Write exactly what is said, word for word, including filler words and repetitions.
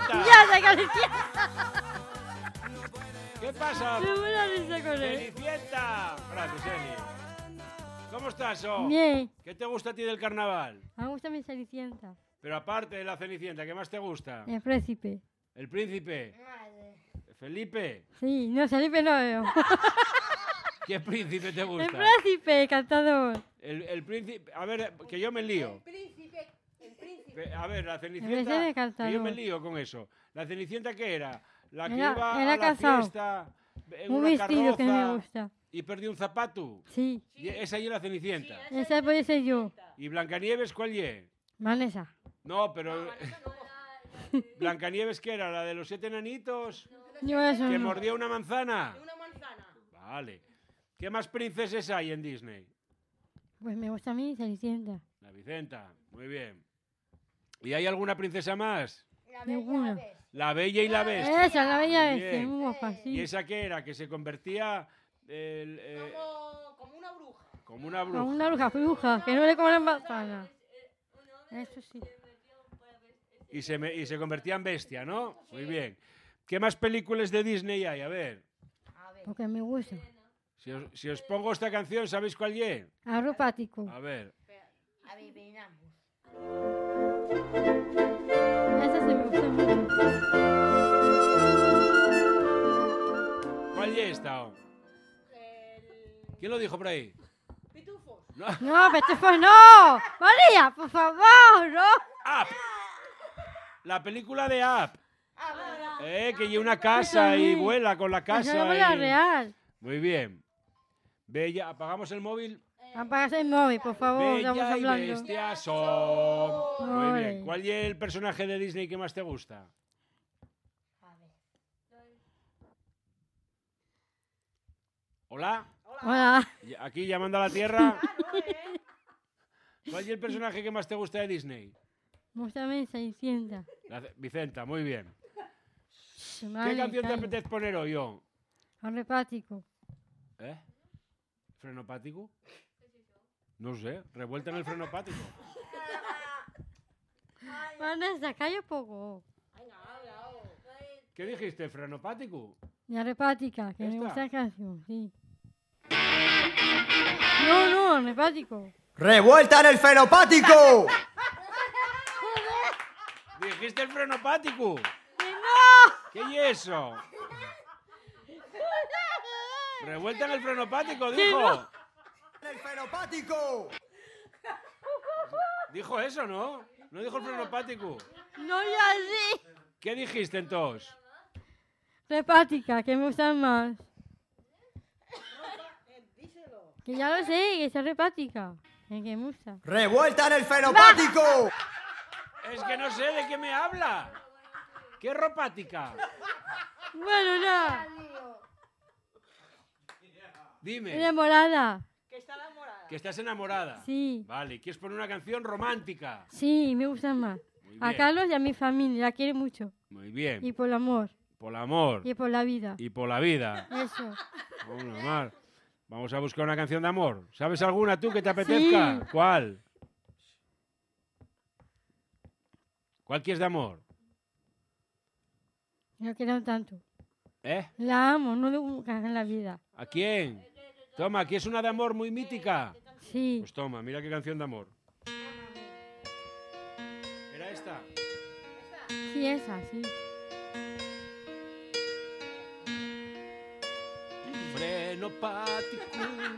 Cenicienta. Ya, la Cenicienta. ¿Qué pasa? Me voy a risa con él. Cenicienta. Gracias, Eli. ¿Cómo estás, oh? Bien. ¿Qué te gusta a ti del carnaval? Me gusta mi Cenicienta. Pero aparte de la Cenicienta, ¿qué más te gusta? El príncipe. ¿El príncipe? ¿Felipe? Sí, no, Felipe no veo. ¿Qué príncipe te El gusta? príncipe, cantador. El, el príncipe... A ver, que yo me lío. El príncipe, el príncipe. A ver, la El príncipe Cenicienta... cantador. Que yo me lío con eso. ¿La Cenicienta qué era? La que Era- iba era a la casado. fiesta en Un una vestido que me carroza gusta. y perdió un zapato. Sí, Y esa y la Cenicienta. esa puede ser yo. ¿Y Blancanieves cuál es? Vanessa. No, pero... ¿Blancanieves qué era? ¿La de los siete enanitos? Yo eso ¿Que no. mordía una manzana? Una manzana. Vale. ¿Qué más princesas hay en Disney? Pues me gusta a mí Cenicienta. La Vicenta. Muy bien. ¿Y hay alguna princesa más? La Ninguna. bella bestia. La Bella y la Bestia. Esa, la bella Muy bestia, bien. muy guapa, ¿Y sí. esa qué era? Que se convertía el, eh, Como, como una bruja. como una Como bruja. una bruja, bruja, que no le coman manzana. Eso sí. Y se, me- y se convertía en bestia, ¿no? Muy bien. ¿Qué más películas de Disney hay? A ver. A ver. Porque me gusta. Si os, si os pongo esta canción, ¿sabéis cuál es? Arropático. A ver. Adivinamos. Esa se me gusta mucho. ¿Cuál es esta? oh? El... ¿Quién lo dijo por ahí? Pitufos. No. No, Petufos, no. María, por favor, no. Up. La película de Up. Ah, verdad. Eh, que lleva una casa y vuela con la Esa casa. no es la y- real. Muy bien. Bella, apagamos el móvil. Apagas el móvil, por favor, estamos Bella y hablando. bestia son. Muy bien. Ay. ¿Cuál es el personaje de Disney que más te gusta? A ver. ¿Hola? Hola. Y- Aquí llamando a la tierra. Claro, ¿eh? ¿Cuál es el personaje que más te gusta de Disney? Me gusta a mí Cenicienta. La Ce- Vicenta, muy bien. ¿Qué Vale, canción te calla. apetece poner hoy, yo? Arropático. ¿Eh? ¿Frenopático? No sé, revuelta en el frenopático. Vanessa, calla un poco. Venga, habla, oh. ¿Qué dijiste? ¿Frenopático? Y arropática, que me ¿Esta? gusta la canción, sí. No, no, arropático. ¡Revuelta en el fenopático! ¿Dijiste el frenopático? ¡Que no! ¿Qué es eso? Revuelta en el frenopático, Que dijo. no. ¡En el fenopático! Dijo eso, ¿no? No dijo el frenopático. No, ya sí. ¿Qué dijiste entonces? Repática, que me gustan más. Eh, díselo. Que ya lo sé, que es repática. Es que me gusta. ¡Revuelta en el fenopático! Es que no sé de qué me habla. ¿Qué ropática? Bueno, nada. Dime, Enamorada. Que está enamorada. que estás enamorada. Sí, Vale, ¿quieres poner una canción romántica? sí, me gustan más. Muy A bien. Carlos y a mi familia, la quiero mucho. Muy bien. Y por el amor, Por el amor y por la vida. y por la vida. Eso. Bueno, Mar, vamos a buscar una canción de amor. ¿Sabes alguna tú que te apetezca? Sí. ¿Cuál? ¿Cuál quieres de amor? La quiero tanto. ¿Eh? La amo, no le buscas en la vida. ¿A quién? Toma, aquí es una de amor muy mítica. Sí. Pues toma, mira qué canción de amor. ¿Era esta? Sí, esa, sí. Frenopático,